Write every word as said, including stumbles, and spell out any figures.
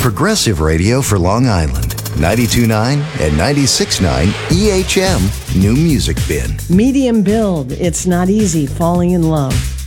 progressive radio for Long Island. ninety-two point nine and ninety-six point nine E H M New Music Bin. Medium build. It's not easy falling in love.